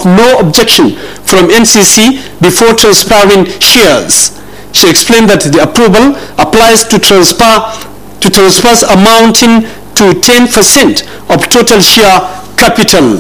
of no objection from NCC before transferring shares. She explained that the approval applies to transfers amounting to 10% of total share capital.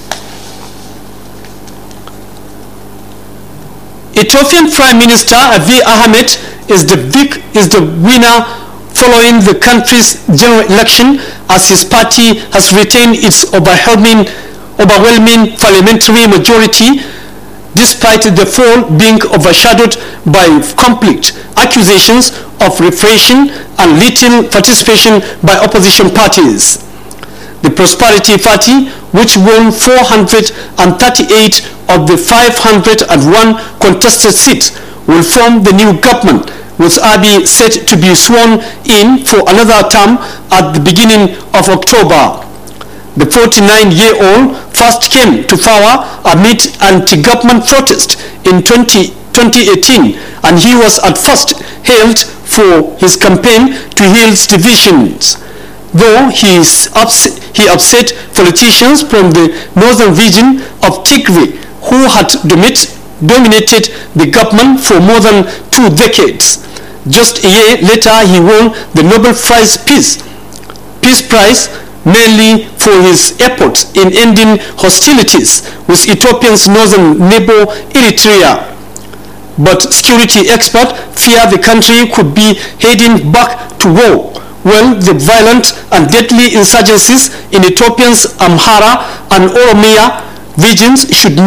Ethiopian Prime Minister Abiy Ahmed is the winner following the country's general election, as his party has retained its overwhelming parliamentary majority, despite the fall being overshadowed by conflict, accusations of repression, and little participation by opposition parties. The Prosperity Party, which won 438 of the 501 contested seats, will form the new government, with Abiy set to be sworn in for another term at the beginning of October. The 49-year-old first came to power amid anti-government protest in 2018, and he was at first hailed for his campaign to heal divisions, though he upset politicians from the northern region of Tigray, who had dominated the government for more than 2 decades. Just a year later, he won the Nobel Peace Prize, mainly for his efforts in ending hostilities with Ethiopia's northern neighbor Eritrea. But security experts fear the country could be heading back to war. Well, the violent and deadly insurgencies in Ethiopia's Amhara and Oromia regions should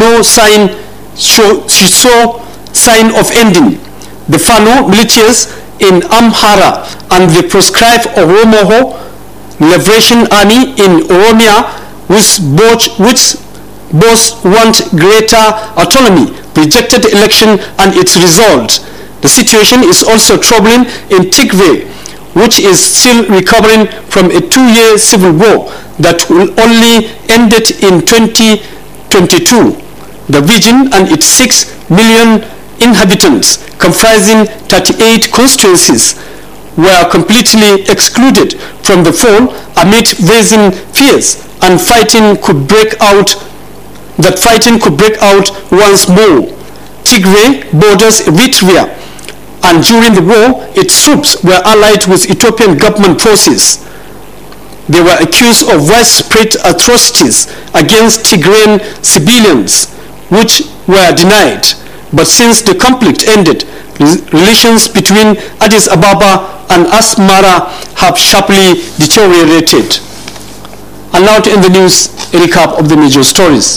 show sign of ending. The Fano militias in Amhara and the proscribed Oromo Liberation Army in Oromia, which both want greater autonomy, rejected the election and its result. The situation is also troubling in Tigray, which is still recovering from a 2-year civil war that will only ended in 2022. The region and its 6 million inhabitants, comprising 38 constituencies, were completely excluded from the fall amid raising fears and fighting could break out once more. Tigray borders Eritrea, and during the war, its troops were allied with Ethiopian government forces. They were accused of widespread atrocities against Tigrayan civilians, which were denied. But since the conflict ended, relations between Addis Ababa and Asmara have sharply deteriorated. And now to end the news, a recap of the major stories.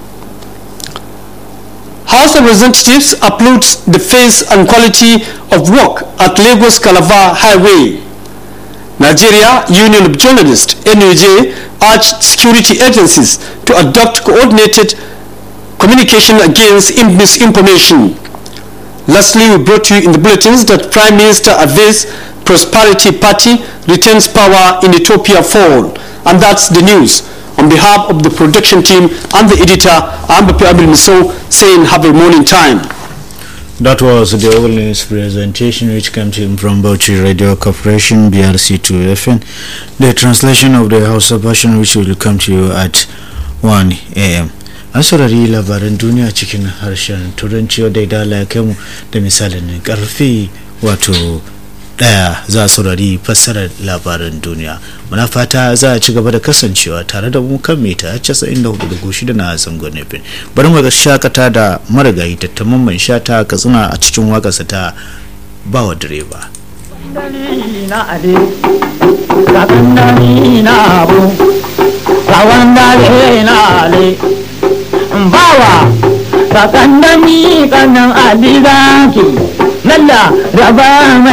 House of Representatives applauds the phase and quality of work at Lagos-Calabar Highway. Nigeria Union of Journalists, NUJ, urged security agencies to adopt coordinated communication against misinformation. Lastly, we brought you in the bulletins that Prime Minister Abiy's Prosperity Party retains power in Ethiopia fall. And that's the news. On behalf of the production team and the editor, I'm Bapi Abil Miso, saying have a morning time. That was the Oval News presentation, which came to him from Bauchi Radio Corporation, BRC2 FN. The translation of the House of Passion, which will come to you at 1 a.m. An saurari labaran duniya cikin harshen turanci wadda idala ya kai mu da misalin karfe wato 1 za a saurari fassarar labaran duniya. Muna fata za a ci gaba da kasancewa tare da mu kan mita 94.6 na zangon FM. Bari mu ga shakata da marigayi Tattamamman Shata Katsina a cikin wakarsa ta Bawa Direba. Bawa sakandami kanan alizaki lalla raba